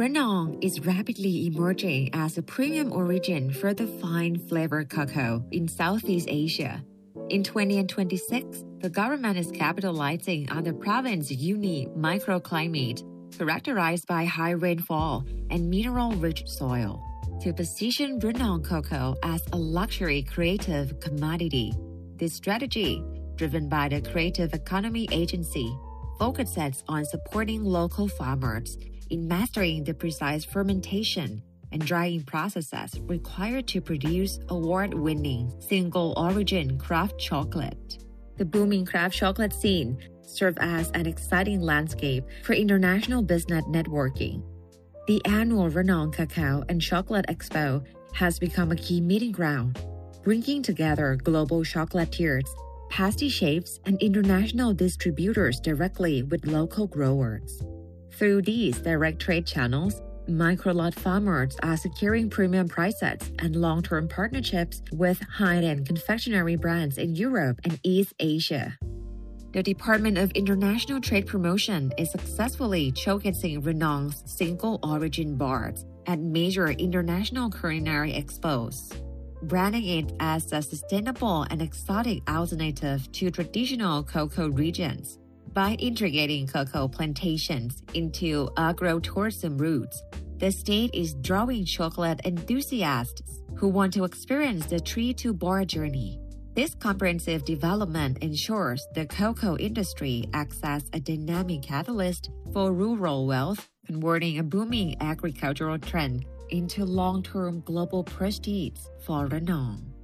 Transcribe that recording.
Renong is rapidly emerging as a premium origin for the fine flavored cocoa in Southeast Asia. In 2026, the government is capitalizing on the province's unique microclimate, characterized by high rainfall and mineral-rich soil, to position Renong cocoa as a luxury creative commodity. This strategy, driven by the Creative Economy Agency, focuses on supporting local farmers in mastering the precise fermentation and drying processes required to produce award-winning single-origin craft chocolate. The booming craft chocolate scene serves as an exciting landscape for international business networking. The annual Renong Cacao and Chocolate Expo has become a key meeting ground, bringing together global chocolatiers, pastry chefs, and international distributors directly with local growers. Through these direct trade channels, microlot farmers are securing premium prices and long-term partnerships with high-end confectionery brands in Europe and East Asia. The Department of International Trade Promotion is successfully showcasing Renong's single-origin bars at major international culinary expos, branding it as a sustainable and exotic alternative to traditional cocoa regions. By integrating cocoa plantations into agro-tourism routes, the state is drawing chocolate enthusiasts who want to experience the tree-to-bar journey. This comprehensive development ensures the cocoa industry acts as a dynamic catalyst for rural wealth, converting a booming agricultural trend into long-term global prestige for Renong.